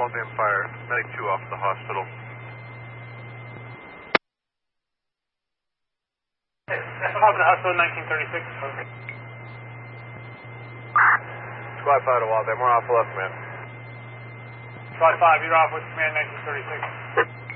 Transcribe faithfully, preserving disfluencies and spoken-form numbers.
Waltham Fire, medic two off the hospital. Off the hospital, nineteen thirty-six. Okay. Squad five to Waltham, we're off left, man. Squad five, you're off with command nineteen thirty-six.